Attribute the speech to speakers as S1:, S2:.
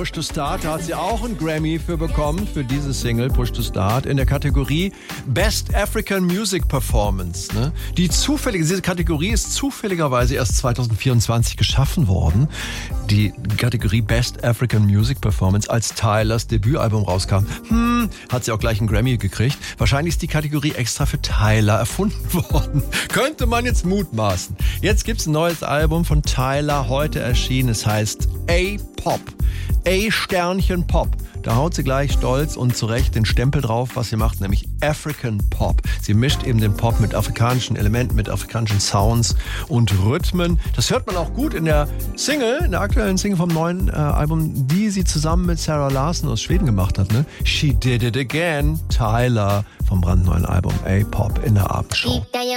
S1: Push to Start. Da hat sie auch einen Grammy für bekommen, für diese Single Push to Start, in der Kategorie Best African Music Performance. Ne? Diese Kategorie ist zufälligerweise erst 2024 geschaffen worden. Die Kategorie Best African Music Performance, als Tylers Debütalbum rauskam, hat sie auch gleich einen Grammy gekriegt. Wahrscheinlich ist die Kategorie extra für Tyler erfunden worden. Könnte man jetzt mutmaßen. Jetzt gibt's ein neues Album von Tyler, heute erschienen. Es heißt A-Pop. A-Sternchen-Pop. Da haut sie gleich stolz und zurecht den Stempel drauf, was sie macht, nämlich African Pop. Sie mischt eben den Pop mit afrikanischen Elementen, mit afrikanischen Sounds und Rhythmen. Das hört man auch gut in der Single, in der aktuellen Single vom neuen Album, die sie zusammen mit Sarah Larsson aus Schweden gemacht hat. Ne? She Did It Again, Tyler vom brandneuen Album A-Pop in der Abendshow.